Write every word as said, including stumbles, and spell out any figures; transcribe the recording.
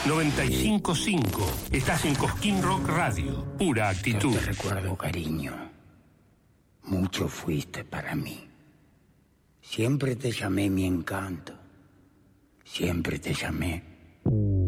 noventa y cinco punto cinco. Estás en Cosquín Rock Radio. Pura actitud. Yo te recuerdo, cariño. Mucho fuiste para mí. Siempre te llamé mi encanto. Siempre te llamé